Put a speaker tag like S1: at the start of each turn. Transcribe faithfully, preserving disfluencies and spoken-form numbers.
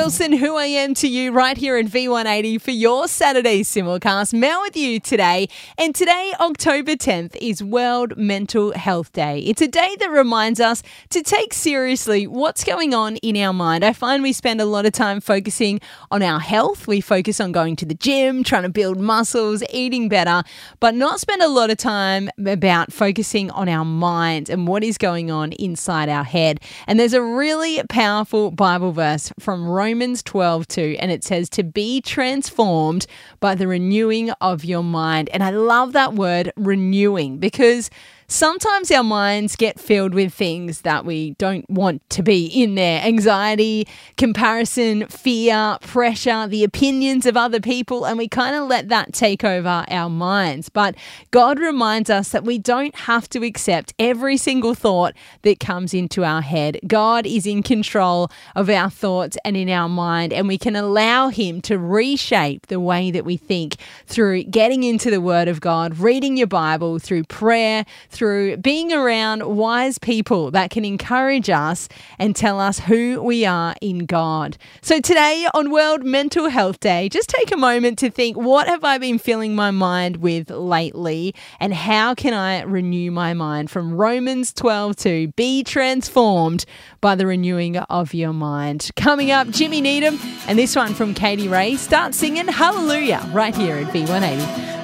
S1: Wilson, Who I Am to You, right here at V one eighty for your Saturday simulcast. Mel with you today. And today, October tenth, is World Mental Health Day. It's a day that reminds us to take seriously what's going on in our mind. I find we spend a lot of time focusing on our health. We focus on going to the gym, trying to build muscles, eating better, but not spend a lot of time about focusing on our mind and what is going on inside our head. And there's a really powerful Bible verse from Romans twelve two, and it says to be transformed by the renewing of your mind. And I love that word renewing, because sometimes our minds get filled with things that we don't want to be in there. Anxiety, comparison, fear, pressure, the opinions of other people, and we kind of let that take over our minds. But God reminds us that we don't have to accept every single thought that comes into our head. God is in control of our thoughts and in our mind, and we can allow Him to reshape the way that we think through getting into the Word of God, reading your Bible, through prayer, through being around wise people that can encourage us and tell us who we are in God. So today on World Mental Health Day, just take a moment to think, what have I been filling my mind with lately, and how can I renew my mind? From Romans twelve two, be transformed by the renewing of your mind. Coming up, Jimmy Needham, and this one from Katie Ray. Start singing Hallelujah right here at V one eighty.